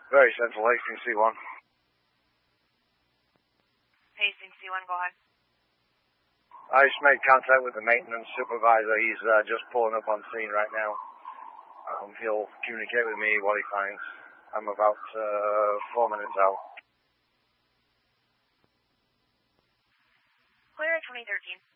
Very central, Hastings C1. Hastings C1, go ahead. I just made contact with the maintenance supervisor. He's just pulling up on scene right now. He'll communicate with me what he finds. I'm about 4 minutes out. Clear at 2013.